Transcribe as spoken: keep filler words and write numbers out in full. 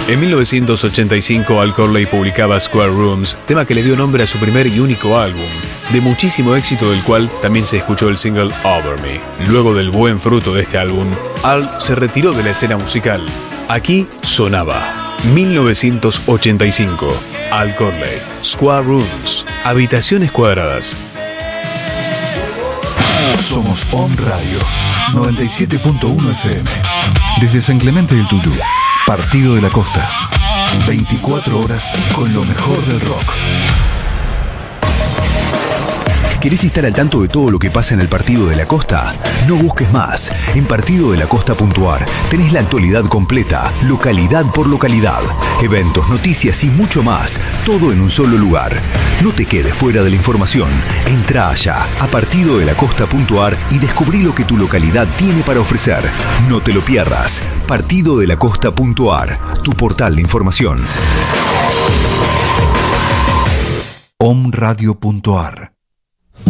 En mil novecientos ochenta y cinco, Al Corley publicaba Square Rooms, tema que le dio nombre a su primer y único álbum, de muchísimo éxito del cual también se escuchó el single Over Me. Luego del buen fruto de este álbum, Al se retiró de la escena musical. Aquí sonaba mil novecientos ochenta y cinco, Al Corley, Square Rooms, habitaciones cuadradas. Somos Om Radio noventa y siete punto uno F M. Desde San Clemente del Tuyú, Partido de la Costa. veinticuatro horas con lo mejor del rock. ¿Querés estar al tanto de todo lo que pasa en el Partido de la Costa? No busques más. En partido de la costa punto a r tenés la actualidad completa, localidad por localidad, eventos, noticias y mucho más, todo en un solo lugar. No te quedes fuera de la información. Entra allá a partido de la costa punto a r y descubrí lo que tu localidad tiene para ofrecer. No te lo pierdas. partido de la costa punto a r, tu portal de información. om radio punto a r